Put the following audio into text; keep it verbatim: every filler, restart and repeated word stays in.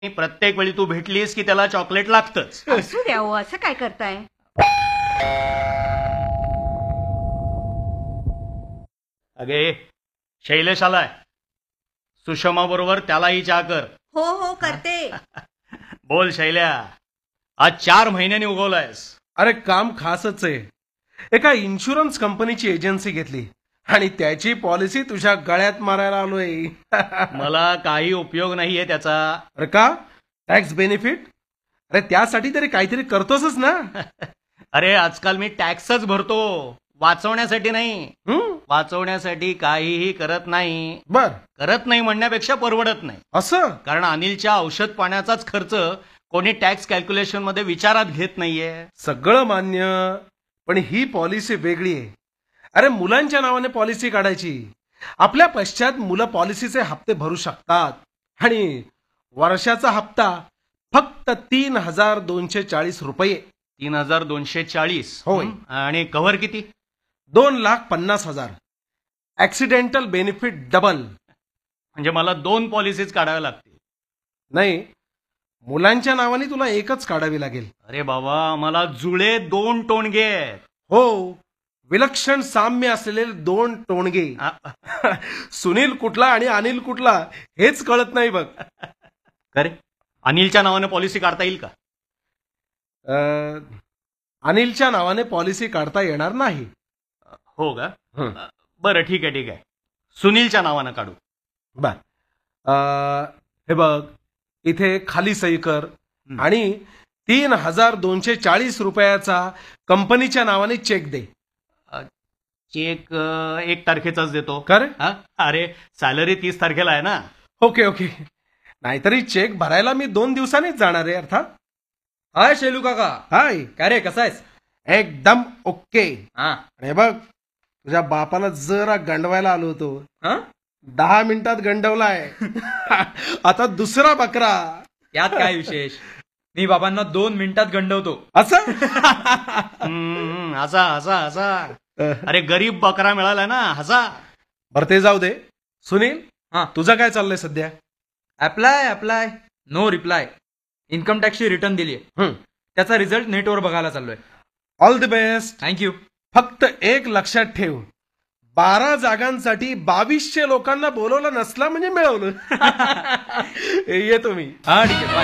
प्रत्येक वेळी तू भेटलीस की त्याला चॉकलेट लागतच. असू द्या हो, असं काय करताय? अगे शैलेश आलाय, सुषमा बरोबर त्यालाही चहा कर. हो हो करते. बोल शैल्या, आज चार महिन्यांनी उगवलायस. अरे काम खासच आहे. एका इन्शुरन्स कंपनीची एजन्सी घेतली आणि त्याची पॉलिसी तुझ्या गळ्यात मारायला आलोय. मला काही उपयोग नाहीये त्याचा. अरे का? Tax benefit? अरे त्यासाठी तरी काहीतरी करतोसच ना. अरे आजकाल मी टॅक्सच भरतो, वाचवण्यासाठी नाही. हं? वाचवण्यासाठी काहीही करत नाही. बर. करत नाही म्हणण्यापेक्षा परवडत नाही. असं? कारण अनिलच्या औषध पाण्याचाच खर्च कोणी टॅक्स कॅल्क्युलेशन मध्ये विचारात घेत नाहीये. सगळं मान्य, पण ही पॉलिसी वेगळी आहे. अरे मुलांच्या नावाने पॉलिसी काढायची. आपल्या पश्चात मुलं पॉलिसीचे हप्ते भरू शकतात आणि वर्षाचा हप्ता फक्त तीन हजार दोनशे चाळीस रुपये. तीन हजार दोनशे चाळीस होय. आणि कव्हर किती? दोन लाख पन्नास हजार. Accidental benefit double. म्हणजे मला दोन पॉलिसीज काढाव्या लागतील. नाही, मुलांच्या नावाने तुला एकच काढावी लागेल. अरे बाबा, मला जुळे दोन टोणगे आहेत. हो, विलक्षण साम्य असलेले दोन टोणगे. सुनील कुठला आणि अनिल कुठला हेच कळत नाही बघ. अरे अनिलच्या नावाने पॉलिसी काढता येईल का? अ, अनिलच्या नावाने पॉलिसी काढता येणार नाही. हो का? हं. बरं ठीक आहे ठीक आहे, सुनीलच्या नावानं काढू. बर. अ, हे बघ, इथे खाली सही कर आणि तीन हजार दोनशे चाळीस रुपयाचा कंपनीच्या नावाने चेक दे. चेक अ, एक तारखेचाच देतो. का रे? हा? अरे सॅलरी तीस तारखेला आहे ना. Okay okay. नाहीतरी चेक भरायला मी दोन दिवसांनीच जाणार आहे अर्थात. हाय शेलू काका. हाय. काय रे, कसा आहेस? एकदम ओके. हा हे बघ, तुझ्या बापाला जरा गंडवायला आलो होतो. हा? दहा मिनिटात गंडवलाय. आता दुसरा बकरा. यात काय विशेष? मी बाबांना दोन मिनिटात गंडवतो. असं? हम्म, हसा हसा हसा. अरे गरीब बकरा मिळाला ना, हसा. बरं ते जाऊ दे. सुनील, हा. तुझं काय चाललंय सध्या? Apply apply no reply. Income टॅक्सची रिटर्न दिली आहे, हं. त्याचा रिझल्ट नेटवर बघायला चाललोय. All the best. थँक्यू. फक्त एक लक्षात ठेव, बारा जागांसाठी बावीसशे लोकांना बोलवलं नसला म्हणजे मिळवलं. येतो मी. हा ठीक आहे.